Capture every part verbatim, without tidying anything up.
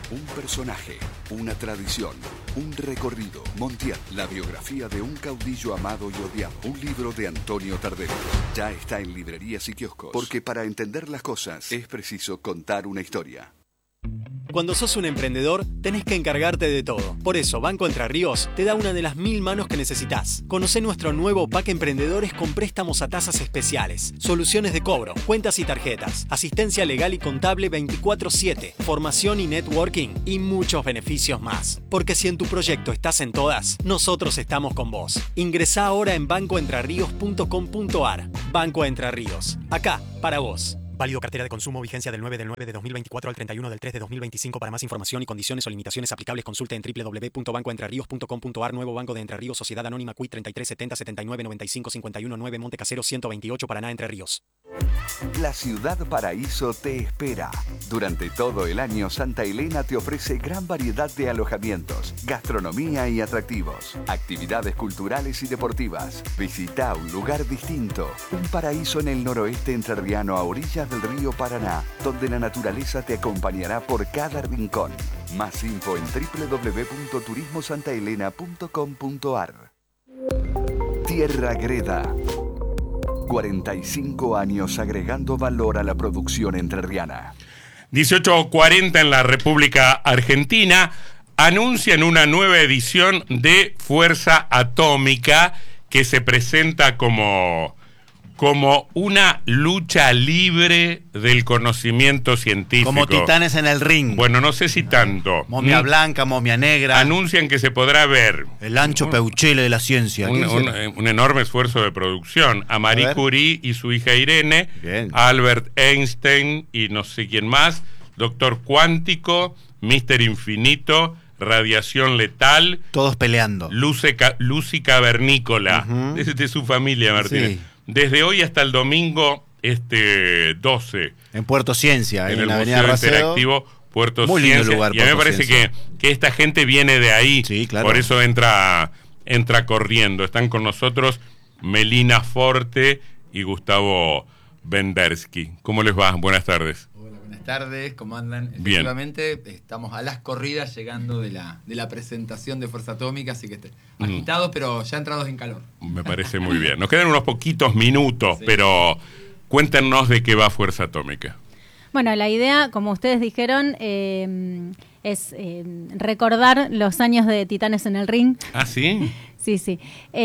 Un personaje, una tradición, un recorrido. Montiel, la biografía de un caudillo amado y odiado. Un libro de Antonio Tardelli. Ya está en librerías y kioscos. Porque para entender las cosas es preciso contar una historia. Cuando sos un emprendedor, tenés que encargarte de todo. Por eso, Banco Entre Ríos te da una de las mil manos que necesitas. Conocé nuestro nuevo pack Emprendedores con préstamos a tasas especiales, soluciones de cobro, cuentas y tarjetas, asistencia legal y contable veinticuatro siete, formación y networking y muchos beneficios más. Porque si en tu proyecto estás en todas, nosotros estamos con vos. Ingresá ahora en banco entre ríos punto com punto ar. Banco Entre Ríos. Acá, para vos. Válido cartera de consumo, vigencia del nueve del nueve de dos mil veinticuatro al treinta y uno del tres de dos mil veinticinco. Para más información y condiciones o limitaciones aplicables, consulte en doble u doble u doble u punto banco entre ríos punto com punto ar. Nuevo Banco de Entre Ríos, Sociedad Anónima C U I treinta y tres setenta setenta y nueve noventa y cinco cincuenta y uno nueve Monte Casero ciento veintiocho, Paraná, Entre Ríos. La Ciudad Paraíso te espera. Durante todo el año, Santa Elena te ofrece gran variedad de alojamientos, gastronomía y atractivos, actividades culturales y deportivas. Visita un lugar distinto, un paraíso en el noroeste entrerriano a orillas del río Paraná, donde la naturaleza te acompañará por cada rincón. Más info en doble u doble u doble u punto turismo santa elena punto com punto ar. Tierra Greda. cuarenta y cinco años agregando valor a la producción entrerriana. dieciocho cuarenta en la República Argentina. Anuncian una nueva edición de Fuerza Atómica que se presenta como, como una lucha libre del conocimiento científico. Como titanes en el ring. Bueno, no sé si tanto. Momia blanca, momia negra. Anuncian que se podrá ver el ancho peuchele de la ciencia. Un, un, un enorme esfuerzo de producción. A Marie a Curie y su hija Irene, Bien. Albert Einstein y no sé quién más, Doctor Cuántico, Mister Infinito, Radiación Letal. Todos peleando. Lucy, Lucy Cavernícola, uh-huh. de, de su familia, Martínez. Sí. Desde hoy hasta el domingo este doce. En Puerto Ciencia, en, en el la Avenida Museo Racedo. Interactivo Puerto Muy Ciencia. Lindo lugar, y a mí me parece que, que esta gente viene de ahí. Sí, claro. Por eso entra, entra corriendo. Están con nosotros Melina Forte y Gustavo Bendersky. ¿Cómo les va? Buenas tardes. Hola, buenas tardes. ¿Cómo andan? Bien. Efectivamente, estamos a las corridas llegando de la, de la presentación de Fuerza Atómica, así que agitados, mm. pero ya entrados en calor. Me parece muy bien. Nos quedan unos poquitos minutos, sí. pero cuéntenos de qué va Fuerza Atómica. Bueno, la idea, como ustedes dijeron, eh, es eh, recordar los años de Titanes en el Ring. ¿Ah, sí? Sí, sí.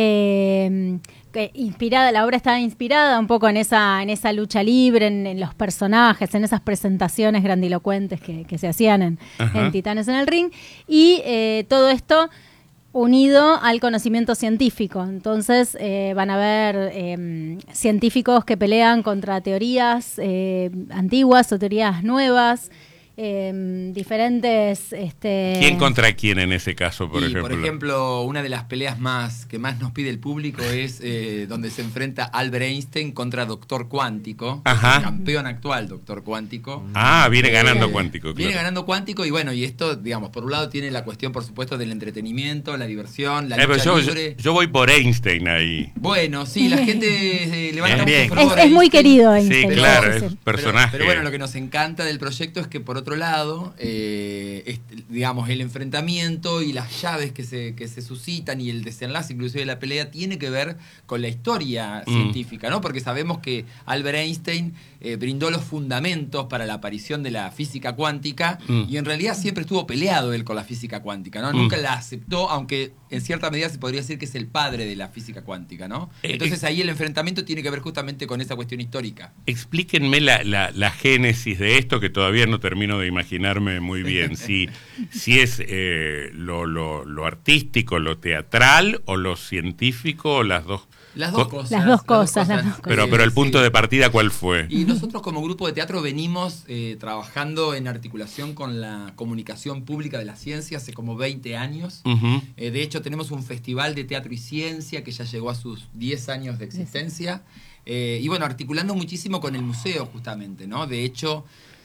Eh, que inspirada, la obra estaba inspirada un poco en esa, en esa lucha libre, en, en los personajes, en esas presentaciones grandilocuentes que, que se hacían en, en Titanes en el Ring. Y eh, todo esto unido al conocimiento científico. Entonces eh, van a haber eh, científicos que pelean contra teorías eh, antiguas o teorías nuevas, eh, diferentes... Este... ¿Quién contra quién en ese caso, por y, ejemplo? Por ejemplo, una de las peleas más que más nos pide el público es eh, donde se enfrenta Albert Einstein contra Doctor Cuántico, el campeón actual Doctor Cuántico. Ah, viene ganando eh, Cuántico. Claro. Viene ganando Cuántico y bueno, y esto, digamos, por un lado tiene la cuestión, por supuesto, del entretenimiento, la diversión, la lucha eh, yo, libre. Yo, yo voy por Einstein ahí. Bueno, sí, la gente eh, levanta bien, mucho bien. favor Es, es muy querido Einstein. Sí, claro, es personaje. Pero, pero bueno, lo que nos encanta del proyecto es que por otro lado, eh, es, digamos, el enfrentamiento y las llaves que se, que se suscitan y el desenlace inclusive de la pelea tiene que ver con la historia mm. científica, ¿no? Porque sabemos que Albert Einstein eh, brindó los fundamentos para la aparición de la física cuántica mm. y en realidad siempre estuvo peleado él con la física cuántica, ¿no? Mm. Nunca la aceptó, aunque en cierta medida se podría decir que es el padre de la física cuántica, ¿no? Entonces ahí el enfrentamiento tiene que ver justamente con esa cuestión histórica. Explíquenme la, la, la génesis de esto, que todavía no termino de imaginarme muy bien. Si, si es eh, lo, lo, lo artístico, lo teatral, o lo científico, o las dos. Las dos cosas. Las dos cosas. Las dos cosas. Pero, pero el punto sí. de partida, ¿cuál fue? Y nosotros como grupo de teatro venimos eh, trabajando en articulación con la comunicación pública de la ciencia hace como veinte años. Uh-huh. Eh, de hecho, tenemos un festival de teatro y ciencia que ya llegó a sus diez años de existencia. Eh, y bueno, articulando muchísimo con el museo justamente, ¿no? De hecho,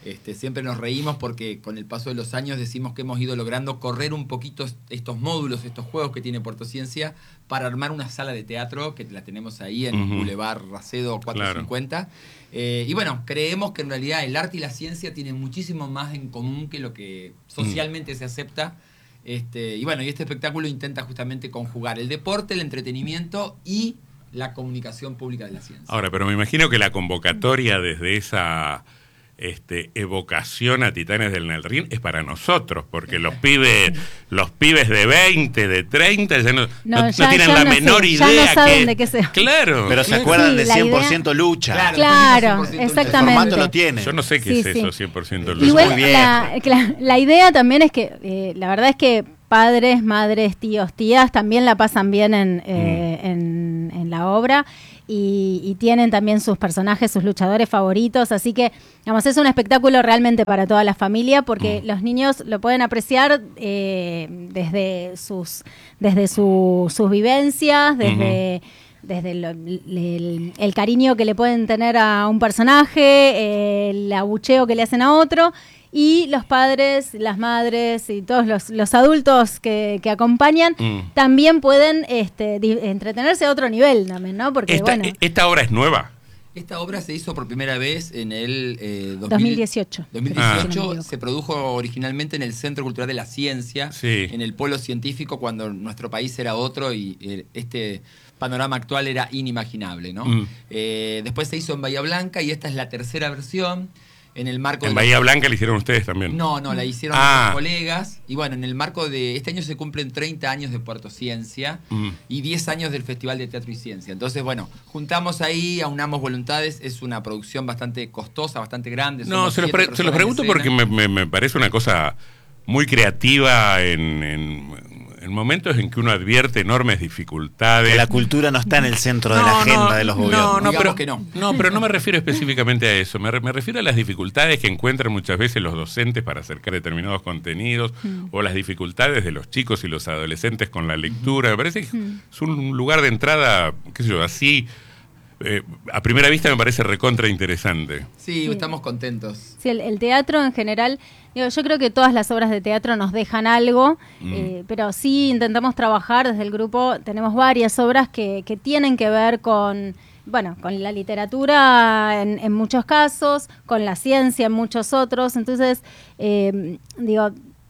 Este, siempre nos reímos porque con el paso de los años decimos que hemos ido logrando correr un poquito estos módulos, estos juegos que tiene Puerto Ciencia para armar una sala de teatro que la tenemos ahí en uh-huh. Boulevard Racedo cuatrocientos cincuenta. Claro. Eh, y bueno, creemos que en realidad el arte y la ciencia tienen muchísimo más en común que lo que socialmente uh-huh. se acepta. Este, y bueno, y este espectáculo intenta justamente conjugar el deporte, el entretenimiento y la comunicación pública de la ciencia. Ahora, pero me imagino que la convocatoria desde esa este, evocación a Titanes del Nelrín es para nosotros, porque los pibes, los pibes de veinte, de treinta, ya no, no, no, ya, no tienen ya la no menor sé, idea. Ya no saben que, de qué se... Claro. Pero se acuerdan sí, de cien por ciento idea... lucha. Claro, claro exactamente. El formato lo tiene. Yo no sé qué sí, es sí. eso, cien por ciento lucha. Igual, la, la, la idea también es que, eh, la verdad es que padres, madres, tíos, tías también la pasan bien en, eh, mm. en, en la obra y, y tienen también sus personajes, sus luchadores favoritos, así que digamos, es un espectáculo realmente para toda la familia porque mm. los niños lo pueden apreciar eh, desde sus desde su, sus vivencias, desde... Mm-hmm. Desde lo, el, el cariño que le pueden tener a un personaje, el abucheo que le hacen a otro, y los padres, las madres y todos los, los adultos que, que acompañan mm. también pueden este, di, entretenerse a otro nivel también, ¿no? Porque esta, bueno. ¿Esta obra es nueva? Esta obra se hizo por primera vez en el eh, dos mil dieciocho. dos mil dieciocho ah. Se produjo originalmente en el Centro Cultural de la Ciencia, sí. en el Polo Científico, cuando nuestro país era otro y eh, este panorama actual era inimaginable, ¿no? Mm. Eh, después se hizo en Bahía Blanca y esta es la tercera versión. En el marco ¿En de Bahía la... Blanca la hicieron ustedes también? No, no, la hicieron ah. nuestros colegas. Y bueno, en el marco de... Este año se cumplen treinta años de Puerto Ciencia mm. y diez años del Festival de Teatro y Ciencia. Entonces, bueno, juntamos ahí, aunamos voluntades. Es una producción bastante costosa, bastante grande. No, se los, pre- se los pregunto porque me, me, me parece una cosa muy creativa en... en en momentos en que uno advierte enormes dificultades. Que la cultura no está en el centro no, de la agenda no, de los no, gobiernos. No, pero, que no. no, pero no me refiero específicamente a eso. Me, re, me refiero a las dificultades que encuentran muchas veces los docentes para acercar determinados contenidos mm. o las dificultades de los chicos y los adolescentes con la lectura. Me parece que mm. es un lugar de entrada, qué sé yo, así... Eh, a primera vista me parece recontra interesante. Sí, estamos contentos. Sí, el, el teatro en general, digo, yo creo que todas las obras de teatro nos dejan algo, mm. eh, pero sí intentamos trabajar desde el grupo. Tenemos varias obras que, que tienen que ver con, bueno, con la literatura en, en muchos casos, con la ciencia en muchos otros. Entonces, eh, digo...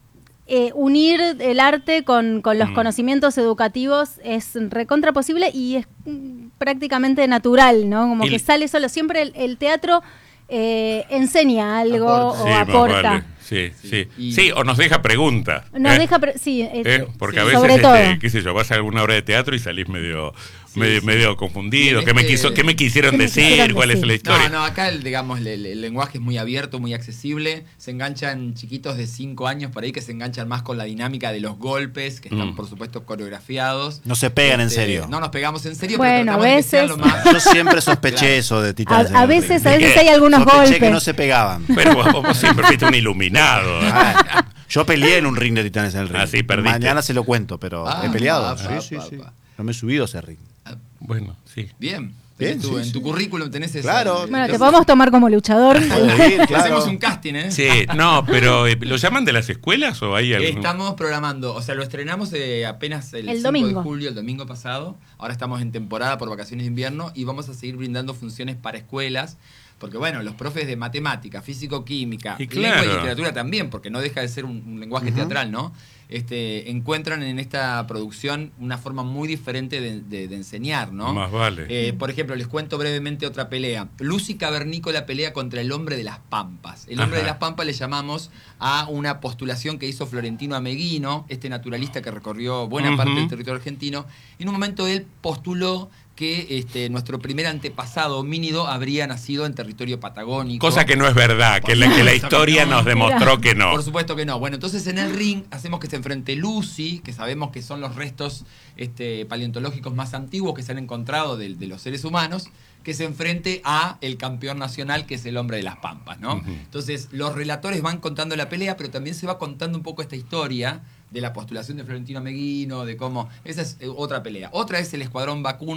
Eh, unir el arte con, con los mm. conocimientos educativos es recontra posible y es mm, prácticamente natural, ¿no? Como y que sale solo. Siempre el, el teatro eh, enseña algo aporta. o sí, aporta. Vale. Sí, sí. Y... sí, o nos deja preguntas. Nos ¿eh? deja, pre- sí. Eh, ¿Eh? Porque sí, a veces, sobre este, todo. qué sé yo, vas a alguna obra de teatro y salís medio... Sí, medio, sí. medio confundido, ¿qué, este... me quiso, ¿qué me quisieron ¿Qué me decir? quisieron ¿Cuál decir? es la historia? No, no, acá el, digamos, el, el lenguaje es muy abierto, muy accesible. Se enganchan chiquitos de cinco años por ahí que se enganchan más con la dinámica de los golpes, que están, mm. por supuesto, coreografiados. No se pegan este, en serio. No nos pegamos en serio, bueno, pero a veces... de más... Yo siempre sospeché claro. eso de Titanes. A, a veces, a veces hay algunos sospeché golpes. que no se pegaban. Pero vos, vos siempre fuiste un iluminado. Ah, yo peleé en un ring de Titanes en el ring. Ah, sí, perdiste. Mañana se lo cuento, pero ah, he peleado. Ah, sí, pa, sí, pa, sí. Pa. No me he subido a ese ring. Bueno, sí. Bien. Bien, tu, sí, en sí. tu currículum tenés eso. Claro. Bueno, te podemos tomar como luchador. Ir, claro. Hacemos un casting, ¿eh? Sí, no, pero eh, ¿lo llaman de las escuelas o hay algún...? Estamos programando, o sea, lo estrenamos eh, apenas el, el cinco domingo. de julio, el domingo pasado. Ahora estamos en temporada por vacaciones de invierno y vamos a seguir brindando funciones para escuelas. Porque bueno, los profes de matemática, físico-química, y lengua claro. y literatura también, porque no deja de ser un, un lenguaje uh-huh. teatral, ¿no? Este, encuentran en esta producción una forma muy diferente de, de, de enseñar, ¿no? Más vale. Eh, por ejemplo, les cuento brevemente otra pelea. Lucy Cavernícola pelea contra el hombre de las Pampas. El hombre Ajá. de las Pampas le llamamos a una postulación que hizo Florentino Ameghino, este naturalista que recorrió buena uh-huh. parte del territorio argentino. En un momento él postuló que este, nuestro primer antepasado homínido habría nacido en territorio patagónico. Cosa que no es verdad, que la, que la historia no. nos demostró que no. Por supuesto que no. Bueno, entonces en el ring hacemos que se enfrente Lucy, que sabemos que son los restos este, paleontológicos más antiguos que se han encontrado de, de los seres humanos, que se enfrente a el campeón nacional, que es el hombre de las Pampas, ¿no? Uh-huh. Entonces los relatores van contando la pelea, pero también se va contando un poco esta historia de la postulación de Florentino Ameghino, de cómo... Esa es otra pelea. Otra es el Escuadrón Vacuna,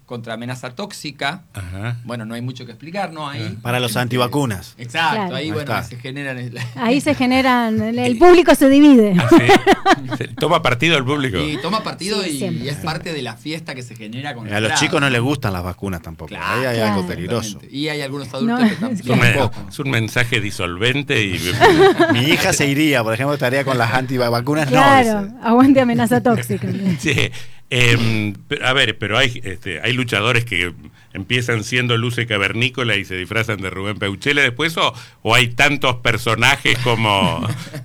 contra amenaza tóxica. Ajá. Bueno, no hay mucho que explicar, ¿no? Ahí, Para los antivacunas. Exacto, Claro. ahí, Ahí bueno, está. se generan... el- Ahí se generan, el, el público se divide. Ah, sí. Se toma partido el público. Y toma partido Sí, y, siempre, y es siempre. parte de la fiesta que se genera con A la los entrada. chicos no les gustan las vacunas tampoco. Claro, Ahí hay claro. algo peligroso. Exactamente. Y hay algunos adultos No, que también... Es un, men- tampoco. es un mensaje disolvente y Mi hija se iría, por ejemplo, estaría con las antivacunas. Claro, No, dice. aguante amenaza tóxica. sí. Eh, a ver, pero hay este, hay luchadores que empiezan siendo Luce Cavernícola y se disfrazan de Rubén Peuchele después, o, o hay tantos personajes como,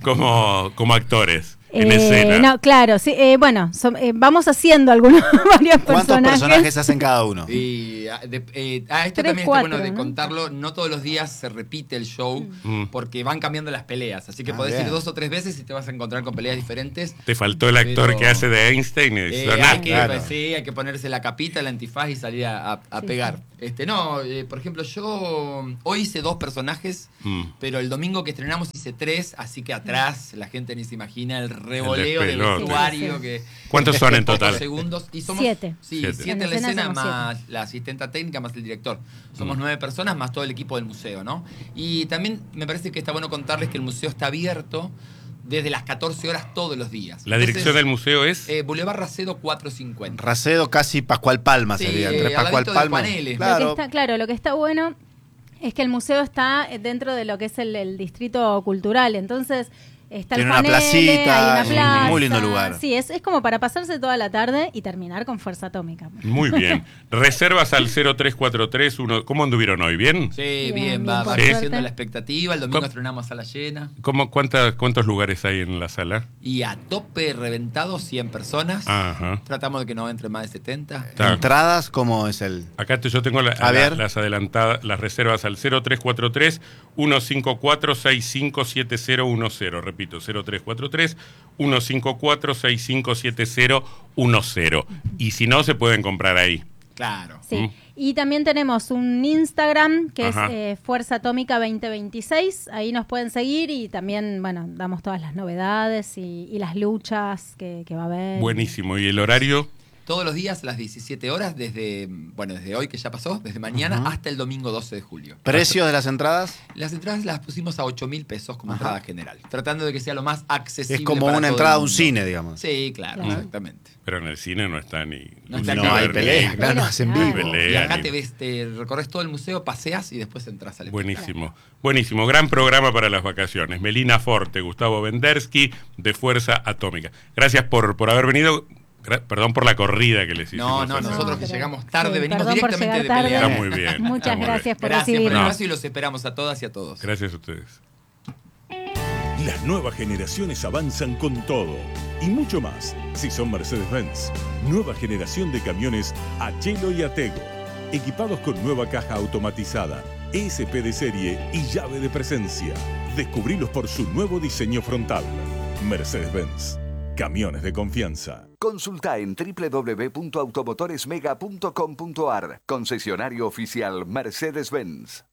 como, como actores en Eh, escena. no, claro, sí, eh, bueno, som- eh, vamos haciendo algunos varios ¿Cuántos personajes. personajes hacen cada uno? Y ah, de- eh, ah, esto Tres, también cuatro, está bueno de ¿no? contarlo. No todos los días se repite el show Mm. porque van cambiando las peleas. Así que Ah, podés bien. ir dos o tres veces y te vas a encontrar con peleas diferentes. Te faltó el actor Pero- que hace de Einstein. y Eh, Sonaca. hay, que, claro. pues, sí, hay que ponerse la capita, el antifaz y salir a, a- a Sí, pegar. Este, no, eh, por ejemplo, yo hoy hice dos personajes, Mm. pero el domingo que estrenamos hice tres, así que atrás la gente ni se imagina el revoleo del despelote. vestuario. Sí, sí. Que, ¿Cuántos son en pocos total? segundos. Y somos, Siete. Sí, Siete. siete, En en la escena escena somos más la asistenta técnica más el director. Somos Mm. nueve personas más todo el equipo del museo, ¿no? Y también me parece que está bueno contarles que el museo está abierto desde las catorce horas todos los días. La Entonces, dirección del museo es... eh, Boulevard Racedo cuatrocientos cincuenta. Racedo casi Pascual Palma Sí, sería. eh, Entre al Pascual ladito de Palma. Juanele. Lo que Claro. está, claro, lo que está bueno es que el museo está dentro de lo que es el, el distrito cultural, entonces está Tiene el una panel, placita, hay es una un plaza. muy lindo lugar. Sí, es, es como para pasarse toda la tarde y terminar con Fuerza Atómica. Muy bien. Reservas al cero tres cuatro tres uno. ¿Cómo anduvieron hoy? ¿Bien? Sí, Bien, bien, bien, va, por va suerte. creciendo la expectativa. El domingo ¿Cómo? estrenamos a la llena. ¿Cómo, cuántas, ¿Cuántos lugares hay en la sala? Y a tope reventado, cien personas. Ajá. Tratamos de que no entre más de setenta. Está. Entradas, ¿cómo es el...? Acá te- yo tengo la- A la- ver. las adelantadas, las reservas al cero tres cuatro tres uno cinco cuatro seis cinco siete cero uno cero. Repito, cero tres cuatro tres uno cinco cuatro seis cinco siete cero uno cero. Y si no, se pueden comprar ahí. Claro. Sí. Mm. Y también tenemos un Instagram que Ajá. es eh, Fuerza Atómica veinte veintiséis. Ahí nos pueden seguir y también, bueno, damos todas las novedades y, y las luchas que, que va a haber. Buenísimo. ¿Y el horario? Todos los días, las diecisiete horas, desde, bueno, desde hoy que ya pasó, desde mañana Ujú. hasta el domingo doce de julio. ¿Precio de las entradas? Las entradas las pusimos a ocho mil pesos como entrada general, tratando de que sea lo más accesible. Es como para una todo entrada a el un mundo. cine, digamos. Sí, claro, Claro. exactamente. Pero en el cine no está ni... No está No ni- hay ni- pelea, claro, Pero, hacen claro. vivo. Pelea. Y acá ni- te ves, te recorres todo el museo, paseas y después entras al Buenísimo, buenísimo. Gran programa para las vacaciones. Melina Forte, Gustavo Vendersky, de Fuerza Atómica. Gracias por, por haber venido. Gra- Perdón por la corrida que les hicimos. No, no, hacer. nosotros que pero- llegamos tarde, sí, venimos perdón por directamente de llegar tarde. pelear. Está muy bien. Muchas está muy gracias bien. por Gracias por el recibirnos. espacio y los esperamos a todas y a todos. Gracias a ustedes. Las nuevas generaciones avanzan con todo y mucho más. Si son Mercedes-Benz, nueva generación de camiones Achelo y Atego, equipados con nueva caja automatizada, E S P de serie y llave de presencia. Descubrilos por su nuevo diseño frontal. Mercedes-Benz, camiones de confianza. Consulta en doble u doble u doble u punto automotoresmega punto com punto a r. Concesionario oficial Mercedes-Benz.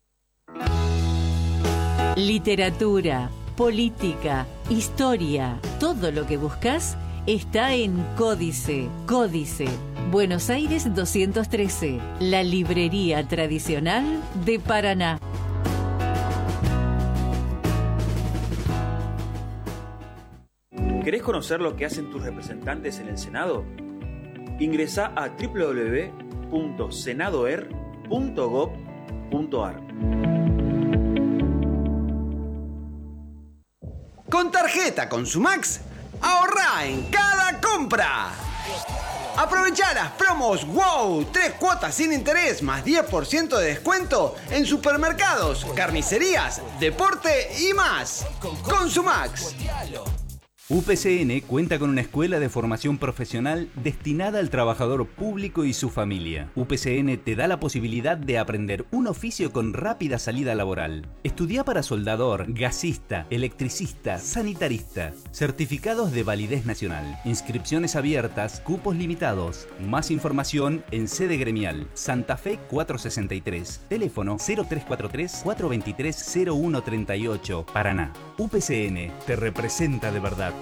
Literatura, política, historia, todo lo que buscas está en Códice. Códice, Buenos Aires doscientos trece, la librería tradicional de Paraná. ¿Querés conocer lo que hacen tus representantes en el Senado? Ingresá a doble u doble u doble u punto senadoer punto gob punto a r. Con tarjeta Consumax, ahorrá en cada compra. Aprovechá las promos WOW, tres cuotas sin interés más diez por ciento de descuento en supermercados, carnicerías, deporte y más. Consumax. U P C N cuenta con una escuela de formación profesional destinada al trabajador público y su familia. U P C N te da la posibilidad de aprender un oficio con rápida salida laboral. Estudia para soldador, gasista, electricista, sanitarista. Certificados de validez nacional. Inscripciones abiertas, cupos limitados. Más información en sede gremial. Santa Fe cuatrocientos sesenta y tres. Teléfono cero tres cuatro tres, cuatro dos tres, cero uno tres ocho. Paraná. U P C N te representa de verdad.